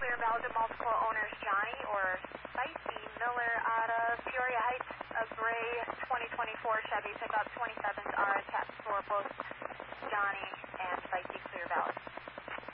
clear and valid to multiple owners, Johnny or Spicy Miller out of Peoria Heights, a gray 2024 Chevy pickup, 27s are attached.